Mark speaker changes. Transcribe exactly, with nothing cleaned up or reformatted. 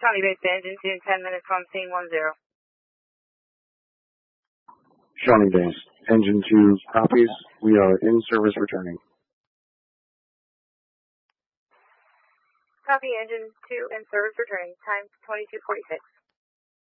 Speaker 1: Shawnee Base to engine two, ten minutes from scene one zero.
Speaker 2: Shawnee Base, engine two copies. We are in service returning.
Speaker 1: Copy, engine two in service returning. Time twenty-two forty-six.